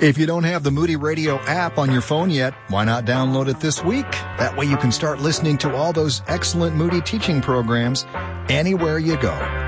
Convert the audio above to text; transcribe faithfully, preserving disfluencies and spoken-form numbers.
If you don't have the Moody Radio app on your phone yet, why not download it this week? That way you can start listening to all those excellent Moody teaching programs anywhere you go.